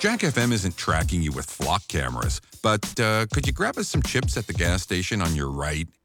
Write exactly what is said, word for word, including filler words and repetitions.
Jack F M isn't tracking you with flock cameras, but uh, could you grab us some chips at the gas station on your right?